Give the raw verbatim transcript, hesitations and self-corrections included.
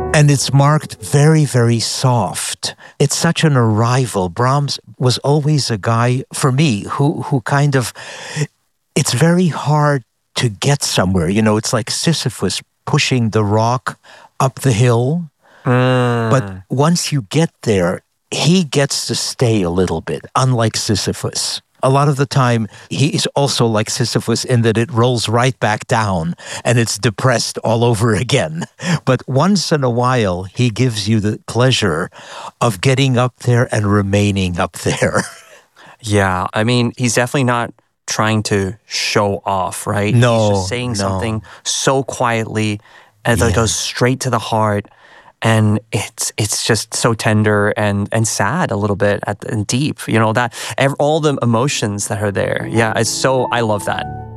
And it's marked very, very soft. It's such an arrival. Brahms was always a guy, for me, who who kind of, it's very hard to get somewhere. You know, it's like Sisyphus pushing the rock up the hill. Mm. But once you get there, he gets to stay a little bit, unlike Sisyphus. A lot of the time, he is also like Sisyphus in that it rolls right back down and it's depressed all over again. But once in a while, he gives you the pleasure of getting up there and remaining up there. Yeah, I mean, he's definitely not trying to show off, right? No, He's just saying no. something so quietly and that Yeah. goes straight to the heart. And it's it's just so tender and and sad a little bit at, and deep. You know, that ev- all the emotions that are there. Yeah, it's so, I love that.